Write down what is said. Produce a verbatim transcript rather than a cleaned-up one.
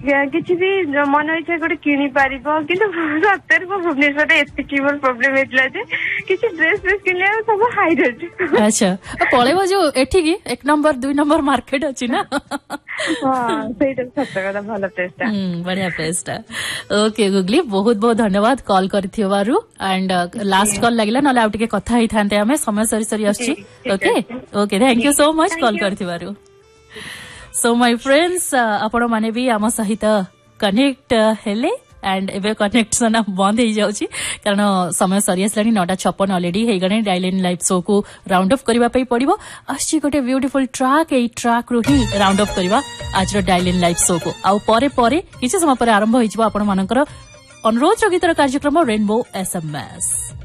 किसी भी मन इच्छा गोटे किणी पार कि सतर को भुवनेश्वर एतिकी मोर प्रोब्लेम होता जे किसी ड्रेस ड्रेस किनले सब हाई रेट। अच्छा पळेबो जो एठी एक नंबर दुई नंबर मार्केट अछि ना। हां सेटा सत्य कथा भलो प्लेस हम्म बढ़िया प्लेस ता। ओके गुगली बहुत बहुत धन्यवाद कॉल करथिवारु एंड लास्ट कॉल लागला नले आउ टिके कथा ही थांते हमें समय सरी सरी आछि। Okay okay thank you so much call करथिवारु। So my friends आपण माने भी आम सहित कनेक्ट हेले एंड एबे कनेक्शन बंद हो जाउची कारण समय सरी आसलानी नौटा छप्पन ऑलरेडी हे गने डायल इन लाइव शो को राउंड ऑफ करबा पई पड़िबो। आछि गोटे beautiful track A track row he round of करबा आज रो डायल इन लाइव शो को आ परे परे किछि समय परे आरंभ होइछबो आपण मानकर अनुरोध रो गीतर कार्यक्रम रेनबो एसएमएस।